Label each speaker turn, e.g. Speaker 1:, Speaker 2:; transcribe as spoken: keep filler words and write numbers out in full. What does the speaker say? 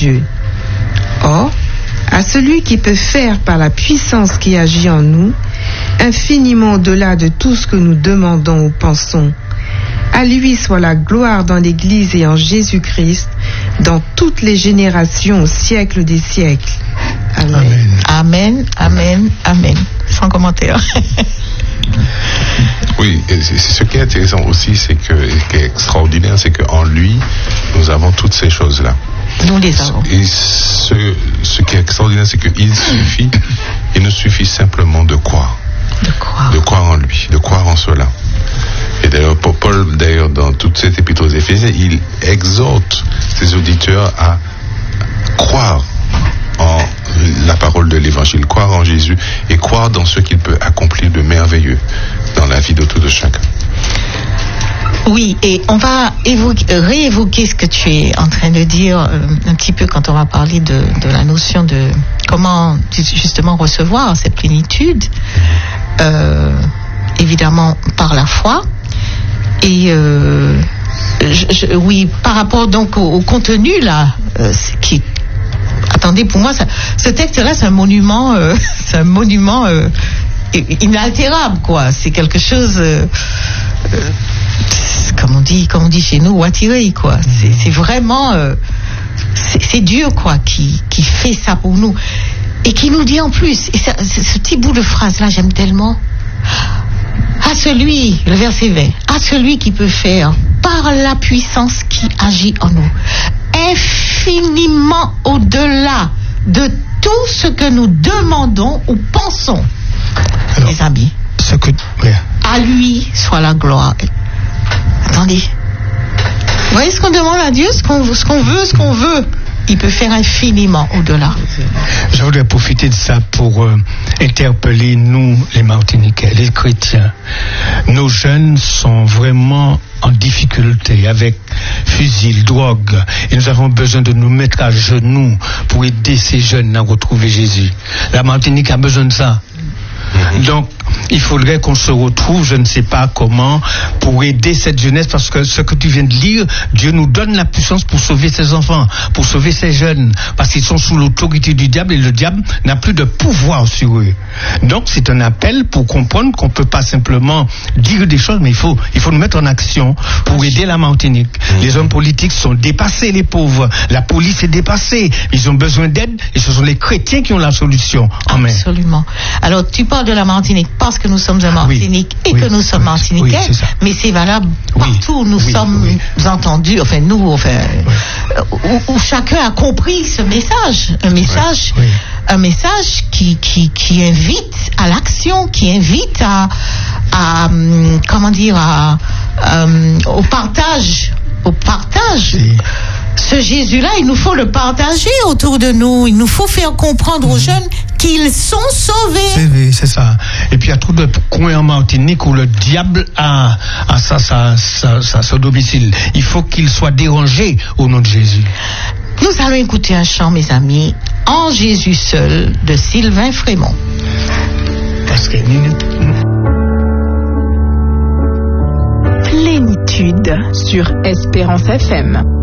Speaker 1: Dieu. Or, à celui qui peut faire par la puissance qui agit en nous, infiniment au-delà de tout ce que nous demandons ou pensons, à lui soit la gloire dans l'Église et en Jésus-Christ, dans toutes les générations, au siècle des siècles. Amen.
Speaker 2: Amen, amen, amen. Sans commentaire.
Speaker 3: Oui, et c'est ce qui est intéressant aussi, c'est que, qui est extraordinaire, c'est qu'en lui, nous avons toutes ces choses-là.
Speaker 2: Nous les avons.
Speaker 3: Et ce, ce qui est extraordinaire, c'est qu'il suffit, il nous suffit simplement de croire.
Speaker 2: De croire.
Speaker 3: De croire en lui, de croire en cela. Et d'ailleurs, Paul, d'ailleurs, dans toute cette épître aux Éphésiens, il exhorte ses auditeurs à croire en la parole de l'Évangile, croire en Jésus et croire dans ce qu'il peut accomplir de merveilleux dans la vie de tout de chacun.
Speaker 2: Oui, et on va évoquer, réévoquer ce que tu es en train de dire euh, un petit peu quand on va parler de, de la notion de comment justement recevoir cette plénitude, euh, évidemment par la foi. Et euh, je, je, oui, par rapport donc au, au contenu là, euh, qui attendez, pour moi, ça, ce texte-là, c'est un monument, euh, c'est un monument euh, inaltérable, quoi. C'est quelque chose, euh, euh, comme on dit, comme on dit chez nous, ouatiré, quoi. C'est, c'est vraiment, euh, c'est, c'est Dieu, quoi, qui, qui fait ça pour nous et qui nous dit en plus. Et ça, ce petit bout de phrase-là, j'aime tellement. À celui, le verset vingt, à celui qui peut faire par la puissance qui agit en nous, infiniment au-delà de tout ce que nous demandons ou pensons. Alors, les amis,
Speaker 4: ce que, ouais.
Speaker 2: À lui soit la gloire. Attendez, vous voyez ce qu'on demande à Dieu, ce qu'on, ce qu'on veut, ce qu'on veut. Il peut faire infiniment au-delà.
Speaker 4: Je voudrais profiter de ça pour euh, interpeller nous, les Martiniquais, les chrétiens. Nos jeunes sont vraiment en difficulté avec fusil, drogue, et nous avons besoin de nous mettre à genoux pour aider ces jeunes à retrouver Jésus. La Martinique a besoin de ça. Donc, il faudrait qu'on se retrouve, je ne sais pas comment, pour aider cette jeunesse, parce que ce que tu viens de lire, Dieu nous donne la puissance pour sauver ses enfants, pour sauver ses jeunes, parce qu'ils sont sous l'autorité du diable et le diable n'a plus de pouvoir sur eux. Donc, c'est un appel pour comprendre qu'on ne peut pas simplement dire des choses, mais il faut, il faut nous mettre en action pour aider la Martinique. Les hommes politiques sont dépassés, les pauvres. La police est dépassée. Ils ont besoin d'aide et ce sont les chrétiens qui ont la solution. Amen.
Speaker 2: Absolument. Alors, tu parles de la Martinique parce que nous sommes en Martinique oui, et oui, que nous sommes oui, martiniquais, oui, mais c'est valable partout où nous oui, sommes oui. entendus, enfin nous, enfin, oui. où, où chacun a compris ce message, un message, oui, oui. un message qui, qui, qui invite à l'action, qui invite à, à comment dire, à, à, au partage, au partage. Oui. Ce Jésus-là, il nous faut le partager autour de nous. Il nous faut faire comprendre aux jeunes qu'ils sont sauvés.
Speaker 4: C'est vrai, c'est ça. Et puis il y a trop de coins en Martinique où le diable a, a sa, sa, sa, sa, son domicile. Il faut qu'il soit dérangé au nom de Jésus.
Speaker 2: Nous allons écouter un chant, mes amis, En Jésus seul, de Sylvain Frémont.
Speaker 4: Parce que...
Speaker 5: Plénitude sur Espérance F M.